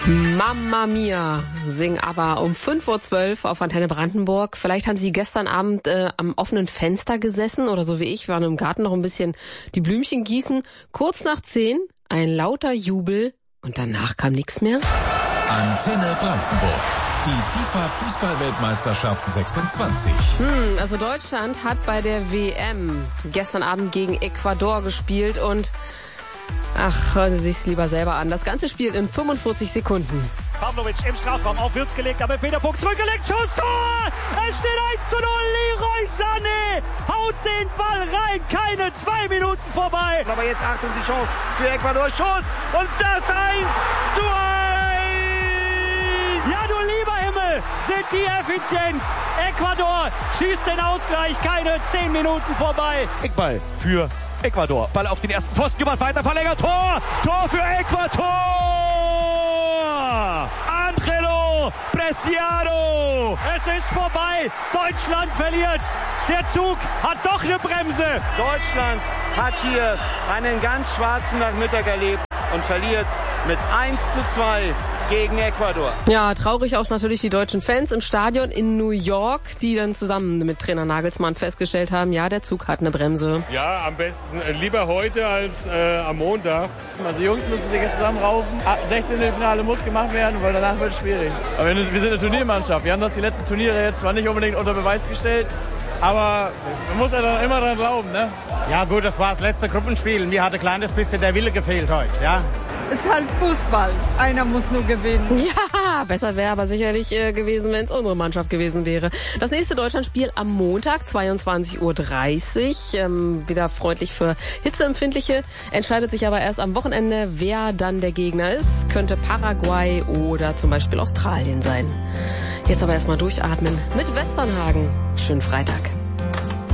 Mamma Mia singen aber um 5.12 Uhr auf Antenne Brandenburg. Vielleicht haben Sie gestern Abend am offenen Fenster gesessen oder so wie ich, waren im Garten noch ein bisschen die Blümchen gießen. Kurz nach 10 ein lauter Jubel und danach kam nichts mehr. Antenne Brandenburg. Die FIFA-Fußball-Weltmeisterschaft 26. Also Deutschland hat bei der WM gestern Abend gegen Ecuador gespielt und hören Sie sich's lieber selber an. Das ganze Spiel in 45 Sekunden. Pavlovic im Strafraum, auf Wirtz gelegt, aber Peter Puck zurückgelegt, Schuss, Tor! Es steht 1:0, Leroy Sané haut den Ball rein, keine 2 Minuten vorbei. Aber jetzt Achtung, die Chance für Ecuador, Schuss und das 1:1! Ja, du lieber Himmel, sind die effizient. Ecuador schießt den Ausgleich, keine 10 Minuten vorbei. Eckball für Ecuador. Ball auf den ersten Pfosten, gemacht, weiter verlängert. Tor! Tor für Ecuador! Angelo Preciado! Es ist vorbei. Deutschland verliert. Der Zug hat doch eine Bremse. Deutschland hat hier einen ganz schwarzen Nachmittag erlebt und verliert mit 1:2 gegen Ecuador. Ja, traurig auch natürlich die deutschen Fans im Stadion in New York, die dann zusammen mit Trainer Nagelsmann festgestellt haben, ja, der Zug hat eine Bremse. Ja, am besten lieber heute als am Montag. Also die Jungs müssen sich jetzt zusammenraufen. 16. Finale muss gemacht werden, weil danach wird es schwierig. Aber wir sind eine Turniermannschaft. Wir haben das die letzten Turniere jetzt zwar nicht unbedingt unter Beweis gestellt, aber man muss ja dann immer dran glauben, ne? Ja gut, das war das letzte Gruppenspiel. Mir hat ein kleines bisschen der Wille gefehlt heute, ja. Es ist halt Fußball. Einer muss nur gewinnen. Ja, besser wäre aber sicherlich gewesen, wenn es unsere Mannschaft gewesen wäre. Das nächste Deutschlandspiel am Montag, 22:30 Uhr. Wieder freundlich für Hitzeempfindliche. Entscheidet sich aber erst am Wochenende, wer dann der Gegner ist. Könnte Paraguay oder zum Beispiel Australien sein. Jetzt aber erstmal durchatmen mit Westernhagen. Schönen Freitag.